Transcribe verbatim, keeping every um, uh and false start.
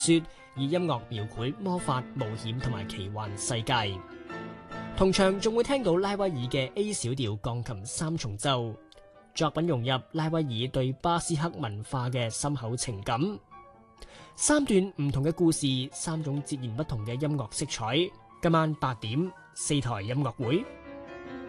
說，以音樂描繪魔法、冒險同埋奇幻世界。同場仲會聽到拉威爾嘅 A 小調鋼琴三重奏，作品融入拉威爾對巴斯克文化嘅深厚情感。三段唔同嘅故事，三種截然不同嘅音樂色彩。今晚八點，四台音樂會。